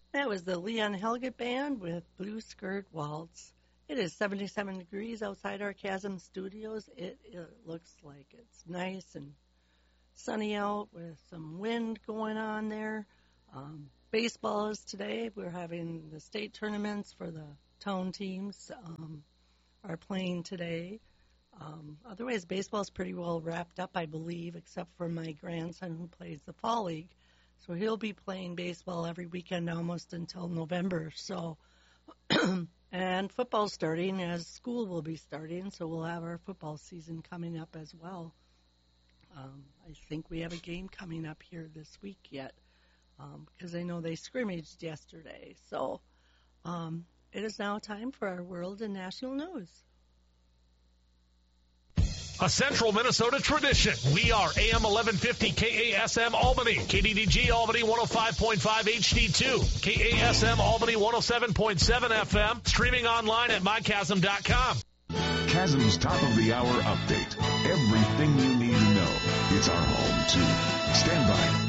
That was the Leon Helget Band with Blue Skirt Waltz. It is 77 degrees outside our Chasm Studios. It looks like it's nice and sunny out with some wind going on there. Baseball is today. We're having the state tournaments for the town teams are playing today. Otherwise, baseball is pretty well wrapped up, I believe, except for my grandson who plays the Fall League. So he'll be playing baseball every weekend almost until November. So, and football's starting as school will be starting, so we'll have our football season coming up as well. I think we have a game coming up here this week yet because I know they scrimmaged yesterday. So it is now time for our world and national news. A Central Minnesota tradition. We are AM 1150 KASM Albany, KDDG Albany 105.5 HD2, KASM Albany 107.7 FM, streaming online at mychasm.com. Chasm's top of the hour update. Everything you need to know. It's our home, too. Stand by.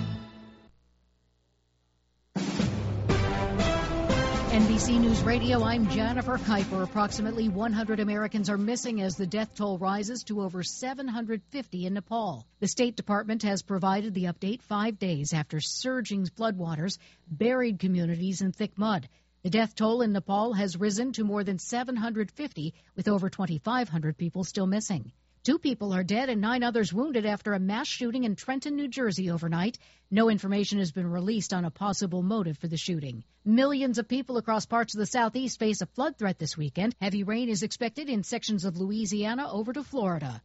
NBC News Radio, I'm Jennifer Kuiper. Approximately 100 Americans are missing as the death toll rises to over 750 in Nepal. The State Department has provided the update 5 days after surging floodwaters buried communities in thick mud. The death toll in Nepal has risen to more than 750, with over 2,500 people still missing. 2 people are dead and 9 others wounded after a mass shooting in Trenton, New Jersey overnight. No information has been released on a possible motive for the shooting. Millions of people across parts of the southeast face a flood threat this weekend. Heavy rain is expected in sections of Louisiana over to Florida.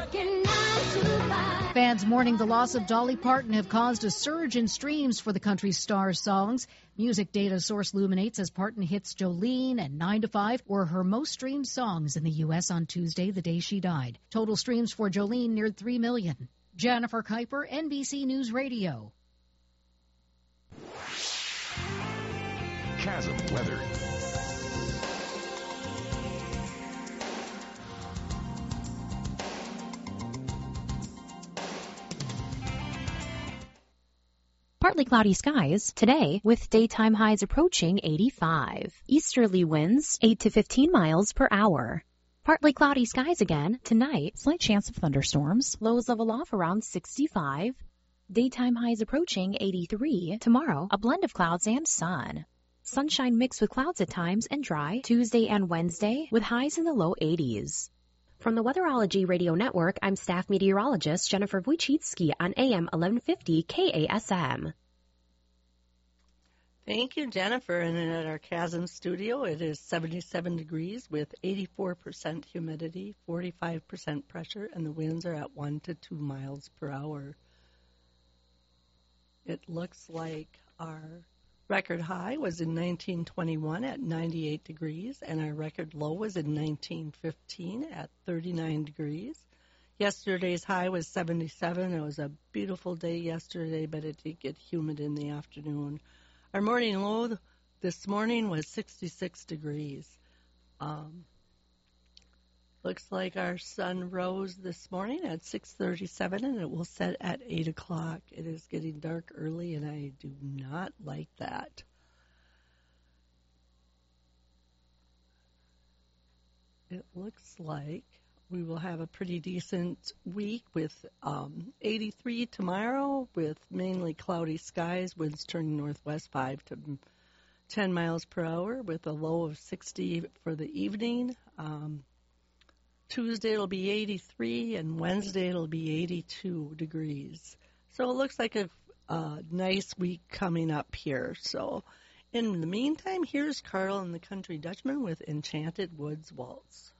Fans mourning the loss of Dolly Parton have caused a surge in streams for the country's star songs. Music data source Luminate says Parton hits Jolene and 9 to 5 were her most streamed songs in the U.S. on Tuesday, the day she died. Total streams for Jolene neared 3 million. Jennifer Kuiper, NBC News Radio. Chasm weather. Partly cloudy skies today with daytime highs approaching 85. Easterly winds 8 to 15 miles per hour. Partly cloudy skies again tonight. Slight chance of thunderstorms. Lows level off around 65. Daytime highs approaching 83. Tomorrow, a blend of clouds and sun. Sunshine mixed with clouds at times and dry Tuesday and Wednesday with highs in the low 80s. From the Weatherology Radio Network, I'm staff meteorologist Jennifer Wojcicki on AM 1150 KASM. Thank you, Jennifer. And at our Chasm studio, it is 77 degrees with 84% humidity, 45% pressure, and the winds are at 1 to 2 miles per hour. It looks like our record high was in 1921 at 98 degrees, and our record low was in 1915 at 39 degrees. Yesterday's high was 77. It was a beautiful day yesterday, but it did get humid in the afternoon. Our morning low this morning was 66 degrees. Looks like our sun rose this morning at 6:37, and it will set at 8 o'clock. It is getting dark early, and I do not like that. It looks like we will have a pretty decent week with 83 tomorrow with mainly cloudy skies, winds turning northwest 5 to 10 miles per hour with a low of 60 for the evening. Tuesday it'll be 83, and Wednesday it'll be 82 degrees. So it looks like a nice week coming up here. So in the meantime, here's Carl and the Country Dutchman with Enchanted Woods Waltz.